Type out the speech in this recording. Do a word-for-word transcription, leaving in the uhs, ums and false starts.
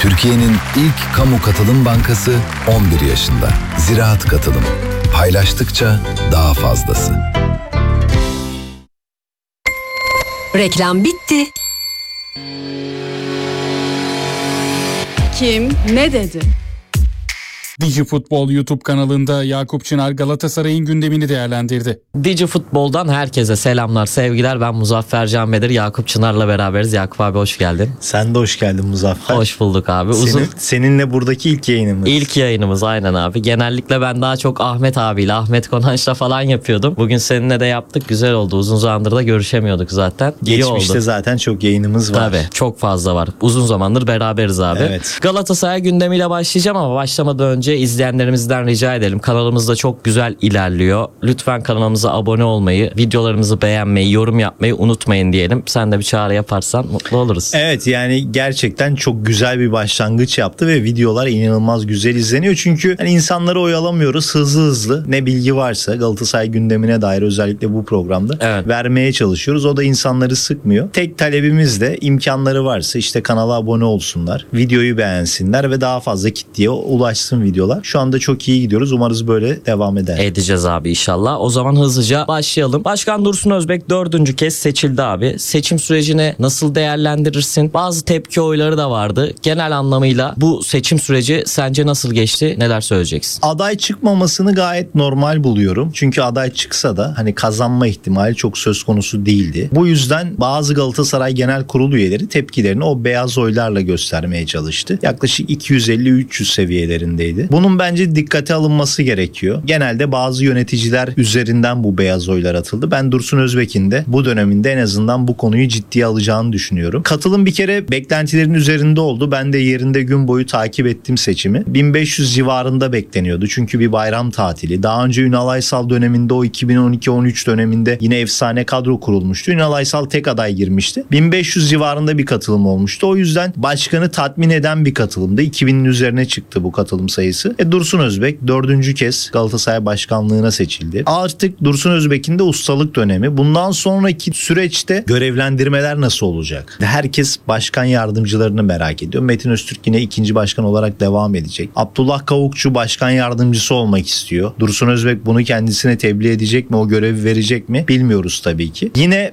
Türkiye'nin ilk kamu katılım bankası on bir yaşında. Ziraat Katılım. Paylaştıkça daha fazlası. Reklam bitti. Kim ne dedi? Dijifutbol YouTube kanalında Yakup Çınar Galatasaray'ın gündemini değerlendirdi. Dijifutbol'dan herkese selamlar, sevgiler. Ben Muzaffer Can Bedir, Yakup Çınar'la beraberiz. Yakup abi hoş geldin. Sen de hoş geldin Muzaffer. Hoş bulduk abi. Senin, Uzun Seninle buradaki ilk yayınımız. İlk yayınımız aynen abi. Genellikle ben daha çok Ahmet abiyle, Ahmet Konanç'la falan yapıyordum. Bugün seninle de yaptık. Güzel oldu. Uzun zamandır da görüşemiyorduk zaten. İyi Geçmişte oldu. zaten çok yayınımız var. Tabii çok fazla var. Uzun zamandır beraberiz abi. Evet. Galatasaray gündemiyle başlayacağım ama başlamadan önce izleyenlerimizden rica edelim. Kanalımızda çok güzel ilerliyor. Lütfen kanalımıza abone olmayı, videolarımızı beğenmeyi, yorum yapmayı unutmayın diyelim. Sen de bir çağrı yaparsan mutlu oluruz. Evet, yani gerçekten çok güzel bir başlangıç yaptı ve videolar inanılmaz güzel izleniyor. Çünkü hani insanları oyalamıyoruz. Hızlı hızlı ne bilgi varsa Galatasaray gündemine dair özellikle bu programda Evet. vermeye çalışıyoruz. O da insanları sıkmıyor. Tek talebimiz de imkanları varsa işte kanala abone olsunlar, videoyu beğensinler ve daha fazla kitleye ulaşsın videolar. Şu anda çok iyi gidiyoruz. Umarız böyle devam eder. Edeceğiz abi inşallah. O zaman hızlıca başlayalım. Başkan Dursun Özbek dördüncü kez seçildi abi. Seçim sürecini nasıl değerlendirirsin? Bazı tepki oyları da vardı. Genel anlamıyla bu seçim süreci sence nasıl geçti? Neler söyleyeceksin? Aday çıkmamasını gayet normal buluyorum. Çünkü aday çıksa da hani kazanma ihtimali çok söz konusu değildi. Bu yüzden bazı Galatasaray Genel Kurulu üyeleri tepkilerini o beyaz oylarla göstermeye çalıştı. Yaklaşık iki yüz elli üç yüz seviyelerindeydi. Bunun bence dikkate alınması gerekiyor. Genelde bazı yöneticiler üzerinden bu beyaz oylar atıldı. Ben Dursun Özbek'in de bu döneminde en azından bu konuyu ciddiye alacağını düşünüyorum. Katılım bir kere beklentilerin üzerinde oldu. Ben de yerinde gün boyu takip ettim seçimi. bin beş yüz civarında bekleniyordu. Çünkü bir bayram tatili. Daha önce Ünal Aysal döneminde o iki bin on iki on üç döneminde yine efsane kadro kurulmuştu. Ünal Aysal tek aday girmişti. bin beş yüz civarında bir katılım olmuştu. O yüzden başkanı tatmin eden bir katılımdı. iki binin üzerine çıktı bu katılım sayısı. E Dursun Özbek dördüncü kez Galatasaray başkanlığına seçildi. Artık Dursun Özbek'in de ustalık dönemi. Bundan sonraki süreçte görevlendirmeler nasıl olacak? Herkes başkan yardımcılarını merak ediyor. Metin Öztürk yine ikinci başkan olarak devam edecek. Abdullah Kavukçu başkan yardımcısı olmak istiyor. Dursun Özbek bunu kendisine tebliğ edecek mi? O görevi verecek mi? Bilmiyoruz tabii ki. Yine